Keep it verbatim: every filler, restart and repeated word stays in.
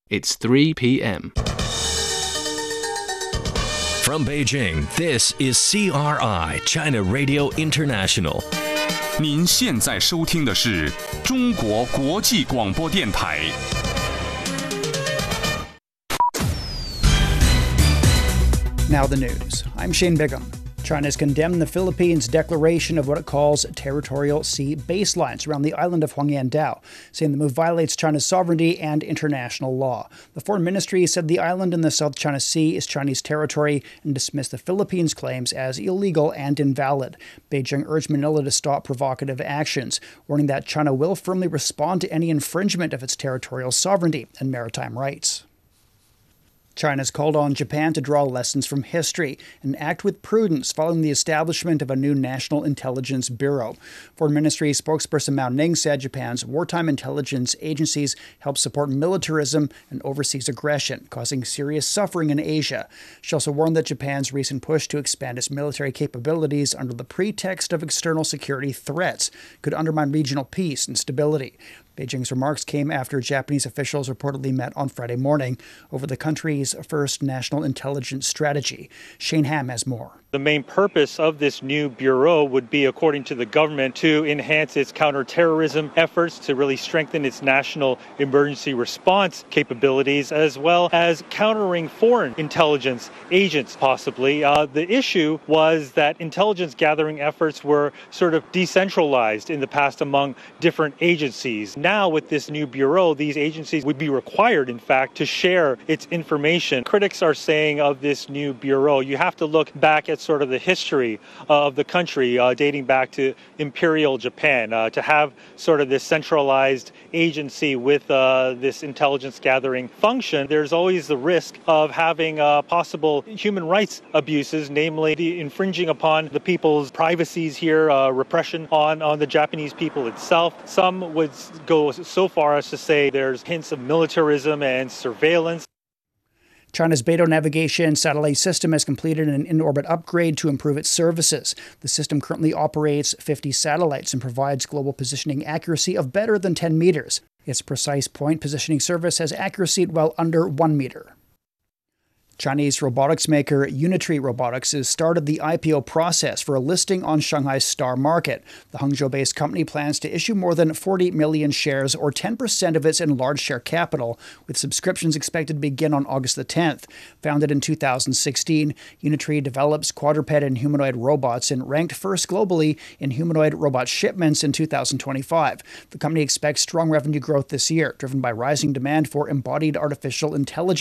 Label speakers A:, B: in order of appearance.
A: It's three p.m.
B: From Beijing, this is C R I, China Radio International.
C: 您现在收听的是中国国际广播电台。
D: Now the news. I'm Shane Bigham. China has condemned the Philippines' declaration of what it calls territorial sea baselines around the island of Huangyandao, saying the move violates China's sovereignty and international law. The Foreign Ministry said the island in the South China Sea is Chinese territory and dismissed the Philippines' claims as illegal and invalid. Beijing urged Manila to stop provocative actions, warning that China will firmly respond to any infringement of its territorial sovereignty and maritime rights. China's called on Japan to draw lessons from history and act with prudence following the establishment of a new National Intelligence Bureau. Foreign Ministry spokesperson Mao Ning said Japan's wartime intelligence agencies help support militarism and overseas aggression, causing serious suffering in Asia. She also warned that Japan's recent push to expand its military capabilities under the pretext of external security threats could undermine regional peace and stability. Beijing's remarks came after Japanese officials reportedly met on Friday morning over the country's first national intelligence strategy. Shane Ham has more.
E: The main purpose of this new bureau would be, according to the government, to enhance its counterterrorism efforts, to really strengthen its national emergency response capabilities, as well as countering foreign intelligence agents, possibly. Uh, the issue was that intelligence gathering efforts were sort of decentralized in the past among different agencies. Now, with this new bureau, these agencies would be required, in fact, to share its information. Critics are saying of this new bureau, you have to look back at sort of the history uh, of the country uh, dating back to Imperial Japan. Uh, to have sort of this centralized agency with uh, this intelligence gathering function, there's always the risk of having uh, possible human rights abuses, namely the infringing upon the people's privacies here, uh, repression on, on the Japanese people itself. Some would go so far as to say there's hints of militarism and surveillance.
D: China's Beidou navigation satellite system has completed an in-orbit upgrade to improve its services. The system currently operates fifty satellites and provides global positioning accuracy of better than ten meters. Its precise point positioning service has accuracy at well under one meter. Chinese robotics maker Unitree Robotics has started the I P O process for a listing on Shanghai's Star Market. The Hangzhou-based company plans to issue more than forty million shares, or ten percent of its enlarged share capital, with subscriptions expected to begin on August the tenth. Founded in two thousand sixteen, Unitree develops quadruped and humanoid robots and ranked first globally in humanoid robot shipments in two thousand twenty-five. The company expects strong revenue growth this year, driven by rising demand for embodied artificial intelligence.